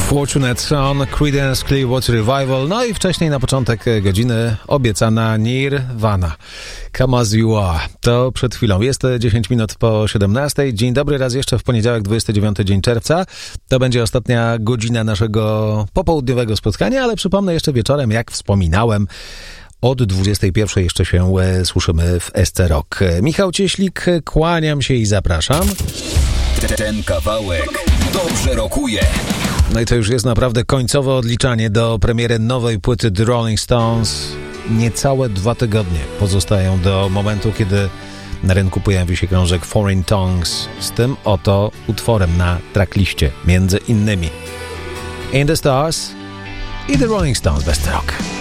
Fortunate Son, Creedence Clearwater Revival, no i wcześniej na początek godziny obiecana Nirvana. Come As You Are. To przed chwilą. Jest 10 minut po 17. Dzień dobry raz jeszcze w poniedziałek, 29 dzień czerwca. To będzie ostatnia godzina naszego popołudniowego spotkania, ale przypomnę jeszcze wieczorem, jak wspominałem, od 21 jeszcze się słyszymy w SC Rock. Michał Cieślik, kłaniam się i zapraszam. Ten kawałek dobrze rokuje. No i to już jest naprawdę końcowe odliczanie do premiery nowej płyty The Rolling Stones. Niecałe 2 tygodnie pozostają do momentu, kiedy na rynku pojawi się krążek Foreign Tongues z tym oto utworem na trackliście, między innymi In the Stars i The Rolling Stones Best Rock.